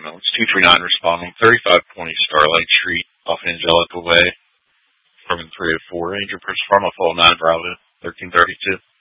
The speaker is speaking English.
It's 239 responding, 3520 Starlight Street off Angelica Way, from 304 Angel Prince Pharma, 9 Bravo, 1332.